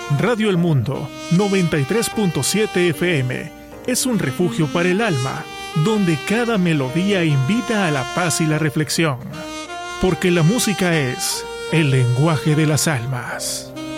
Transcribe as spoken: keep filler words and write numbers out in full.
Radio El Mundo noventa y tres punto siete F M es un refugio para el alma, donde cada melodía invita a la paz y la reflexión, porque la música es el lenguaje de las almas.